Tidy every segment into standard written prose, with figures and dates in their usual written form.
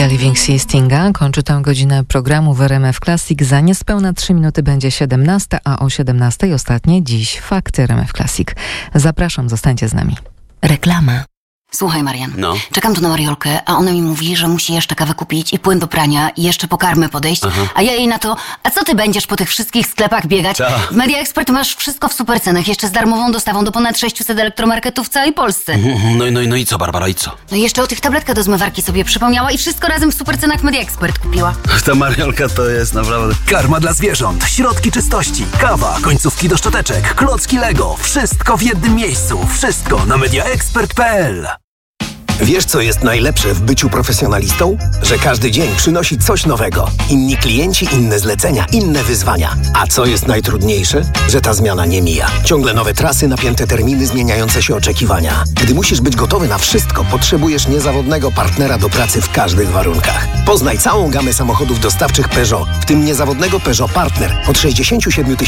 The Living Sea Stinga kończy tę godzinę programu w RMF Classic. Za niespełna 3 minuty będzie 17, a o 17 ostatnie dziś fakty RMF Classic. Zapraszam, zostańcie z nami. Reklama. Słuchaj, Marian, czekam tu na Mariolkę, a ona mi mówi, że musi jeszcze kawę kupić i płyn do prania i jeszcze po karmę podejść, a ja jej na to, a co ty będziesz po tych wszystkich sklepach biegać? W Media Expert masz wszystko w super cenach, jeszcze z darmową dostawą do ponad 600 elektromarketów w całej Polsce. No i co, Barbara, i co? No i jeszcze o tych tabletkach do zmywarki sobie przypomniała i wszystko razem w super cenach Media Expert kupiła. Ta Mariolka to jest naprawdę... Karma dla zwierząt, środki czystości, kawa, końcówki do szczoteczek, klocki Lego. Wszystko w jednym miejscu. Wszystko na mediaexpert.pl. Wiesz, co jest najlepsze w byciu profesjonalistą? Że każdy dzień przynosi coś nowego. Inni klienci, inne zlecenia, inne wyzwania. A co jest najtrudniejsze? Że ta zmiana nie mija. Ciągle nowe trasy, napięte terminy, zmieniające się oczekiwania. Gdy musisz być gotowy na wszystko, potrzebujesz niezawodnego partnera do pracy w każdych warunkach. Poznaj całą gamę samochodów dostawczych Peugeot, w tym niezawodnego Peugeot Partner od 67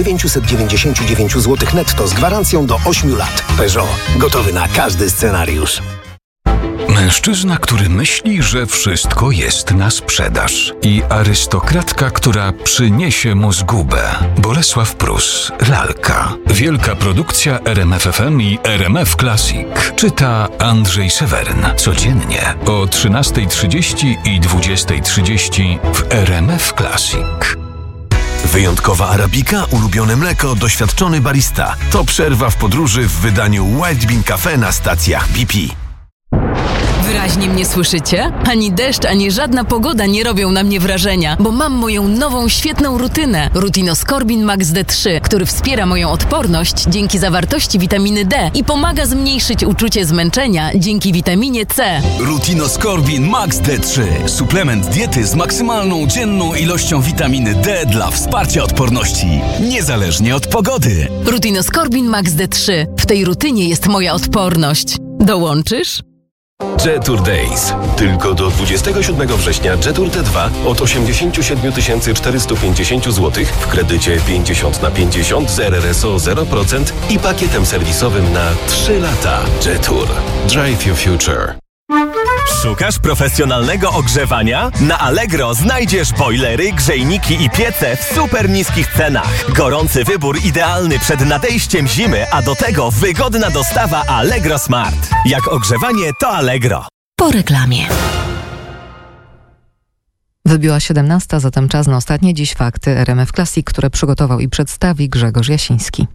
999 zł netto z gwarancją do 8 lat. Peugeot. Gotowy na każdy scenariusz. Mężczyzna, który myśli, że wszystko jest na sprzedaż i arystokratka, która przyniesie mu zgubę. Bolesław Prus, Lalka. Wielka produkcja RMF FM i RMF Classic. Czyta Andrzej Seweryn. Codziennie o 13:30 i 20:30 w RMF Classic. Wyjątkowa arabika, ulubione mleko, doświadczony barista. To przerwa w podróży w wydaniu Wild Bean Cafe na stacjach BP. Wyraźnie mnie słyszycie? Ani deszcz, ani żadna pogoda nie robią na mnie wrażenia, bo mam moją nową, świetną rutynę. Rutinoskorbin Max D3, który wspiera moją odporność dzięki zawartości witaminy D i pomaga zmniejszyć uczucie zmęczenia dzięki witaminie C. Rutinoskorbin Max D3. Suplement diety z maksymalną dzienną ilością witaminy D dla wsparcia odporności, niezależnie od pogody. Rutinoskorbin Max D3. W tej rutynie jest moja odporność. Dołączysz? Jetour Days. Tylko do 27 września Jetour T2 od 87 450 zł w kredycie 50/50 z RRSO 0% i pakietem serwisowym na 3 lata. Jetour. Drive your future. Szukasz profesjonalnego ogrzewania? Na Allegro znajdziesz bojlery, grzejniki i piece w super niskich cenach. Gorący wybór idealny przed nadejściem zimy, a do tego wygodna dostawa Allegro Smart. Jak ogrzewanie, to Allegro. Po reklamie. Wybiła 17, zatem czas na ostatnie dziś fakty RMF Classic, które przygotował i przedstawi Grzegorz Jasiński.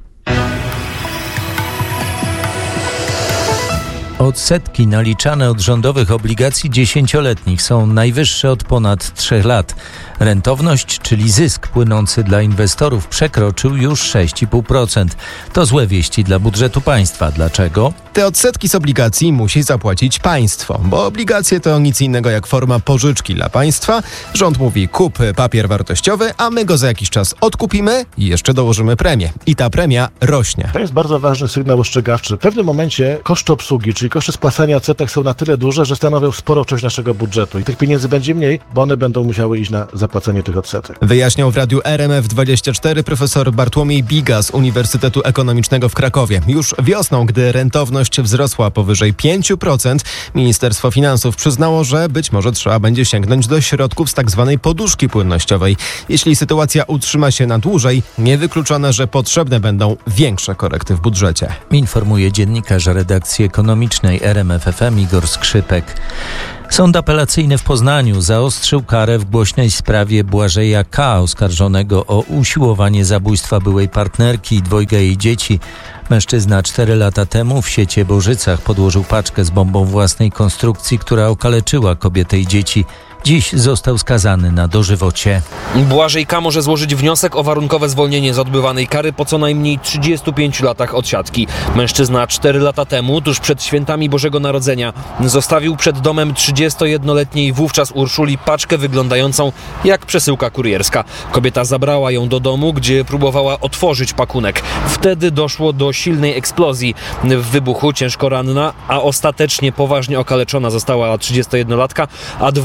Odsetki naliczane od rządowych obligacji 10-letnich są najwyższe od ponad 3 lat. Rentowność, czyli zysk płynący dla inwestorów, przekroczył już 6,5%. To złe wieści dla budżetu państwa. Dlaczego? Te odsetki z obligacji musi zapłacić państwo, bo obligacje to nic innego jak forma pożyczki dla państwa. Rząd mówi: kup papier wartościowy, a my go za jakiś czas odkupimy i jeszcze dołożymy premię. I ta premia rośnie. To jest bardzo ważny sygnał ostrzegawczy. W pewnym momencie koszty obsługi, czyli koszty spłacania odsetek są na tyle duże, że stanowią sporą część naszego budżetu i tych pieniędzy będzie mniej, bo one będą musiały iść na zapłacenie tych odsetek. Wyjaśniał w radiu RMF24 profesor Bartłomiej Biga z Uniwersytetu Ekonomicznego w Krakowie. Już wiosną, gdy rentowność wzrosła powyżej 5%, Ministerstwo Finansów przyznało, że być może trzeba będzie sięgnąć do środków z tzw. poduszki płynnościowej. Jeśli sytuacja utrzyma się na dłużej, niewykluczone, że potrzebne będą większe korekty w budżecie. Informuje dziennikarz redakcji ekonomicznej RMF FM Igor Skrzypek. Sąd apelacyjny w Poznaniu zaostrzył karę w głośnej sprawie Błażeja K., oskarżonego o usiłowanie zabójstwa byłej partnerki i 2 jej dzieci. Mężczyzna 4 lata temu w Sieciebożycach podłożył paczkę z bombą własnej konstrukcji, która okaleczyła kobietę i dzieci. Dziś został skazany na dożywocie. Błażej K. może złożyć wniosek o warunkowe zwolnienie z odbywanej kary po co najmniej 35 latach odsiadki. Mężczyzna 4 lata temu, tuż przed świętami Bożego Narodzenia, zostawił przed domem 31-letniej wówczas Urszuli paczkę wyglądającą jak przesyłka kurierska. Kobieta zabrała ją do domu, gdzie próbowała otworzyć pakunek. Wtedy doszło do silnej eksplozji. W wybuchu ciężko ranna, a ostatecznie poważnie okaleczona została 31-latka, a 2 jej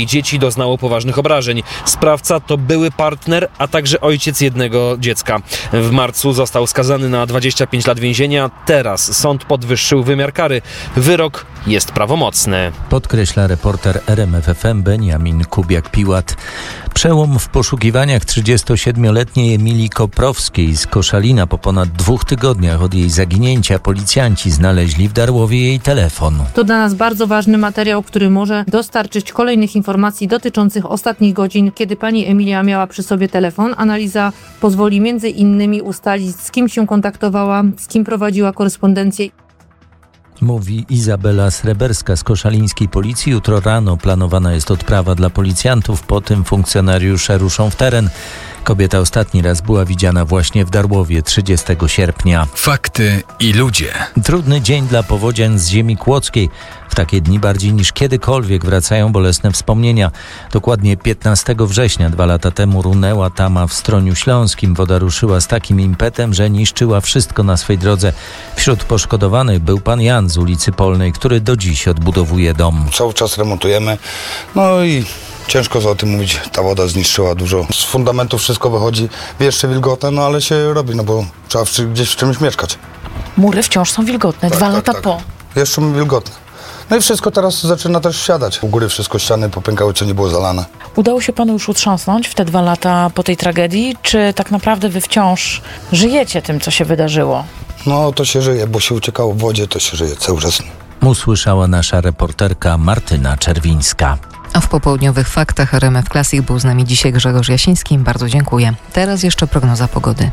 dzieci doznało poważnych obrażeń. Sprawca to były partner, a także ojciec jednego dziecka. W marcu został skazany na 25 lat więzienia. Teraz sąd podwyższył wymiar kary. Wyrok jest prawomocny. Podkreśla reporter RMF FM Beniamin Kubiak-Piłat. Przełom w poszukiwaniach 37-letniej Emilii Koprowskiej z Koszalina. Po ponad 2 tygodniach od jej zaginięcia policjanci znaleźli w Darłowie jej telefon. To dla nas bardzo ważny materiał, który może dostarczyć kolejnych informacji dotyczących ostatnich godzin, kiedy pani Emilia miała przy sobie telefon. Analiza pozwoli między innymi ustalić, z kim się kontaktowała, z kim prowadziła korespondencję. Mówi Izabela Sreberska z koszalińskiej policji. Jutro rano planowana jest odprawa dla policjantów. Po tym funkcjonariusze ruszą w teren. Kobieta ostatni raz była widziana właśnie w Darłowie 30 sierpnia. Fakty i ludzie. Trudny dzień dla powodzian z ziemi kłodzkiej. W takie dni bardziej niż kiedykolwiek wracają bolesne wspomnienia. Dokładnie 15 września 2 lata temu runęła tama w Stroniu Śląskim. Woda ruszyła z takim impetem, że niszczyła wszystko na swej drodze. Wśród poszkodowanych był pan Jan z ulicy Polnej, który do dziś odbudowuje dom. Cały czas remontujemy, no i ciężko o tym mówić, ta woda zniszczyła dużo. Z fundamentów wszystko wychodzi jeszcze wilgotne, no ale się robi, no bo trzeba gdzieś w czymś mieszkać. Mury wciąż są wilgotne, 2 lata po. Jeszcze wilgotne. No i wszystko teraz zaczyna też siadać. U góry wszystko ściany popękały, co nie było zalane. Udało się panu już utrząsnąć w te 2 lata po tej tragedii, czy tak naprawdę wy wciąż żyjecie tym, co się wydarzyło? No to się żyje, bo się uciekało w wodzie, to się żyje cały czas. Usłyszała nasza reporterka Martyna Czerwińska. A w popołudniowych faktach RMF Classic był z nami dzisiaj Grzegorz Jasiński. Bardzo dziękuję. Teraz jeszcze prognoza pogody.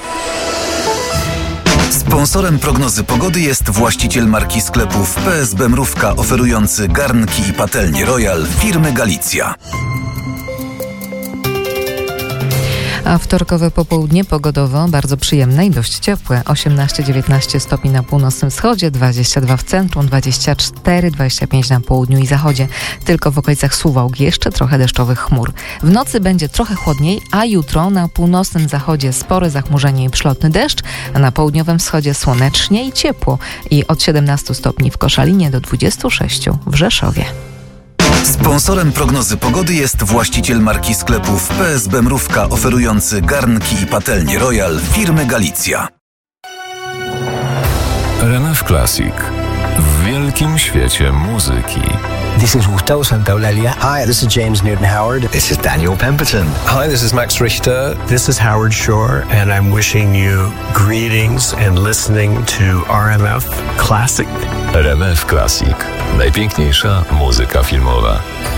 Sponsorem prognozy pogody jest właściciel marki sklepów PSB Mrówka, oferujący garnki i patelnie Royal firmy Galicja. A wtorkowe popołudnie pogodowo bardzo przyjemne i dość ciepłe. 18-19 stopni na północnym wschodzie, 22 w centrum, 24-25 na południu i zachodzie. Tylko w okolicach Suwałk jeszcze trochę deszczowych chmur. W nocy będzie trochę chłodniej, a jutro na północnym zachodzie spore zachmurzenie i przelotny deszcz, a na południowym wschodzie słonecznie i ciepło. I od 17 stopni w Koszalinie do 26 w Rzeszowie. Sponsorem prognozy pogody jest właściciel marki sklepów PSB Mrówka, oferujący garnki i patelnie Royal firmy Galicja. RMF Classic. W wielkim świecie muzyki. This is Gustavo Santaolalla. Hi, this is James Newton-Howard. This is Daniel Pemberton. Hi, this is Max Richter. This is Howard Shore, and I'm wishing you greetings and listening to RMF Classic. RMF Classic. Najpiękniejsza muzyka filmowa.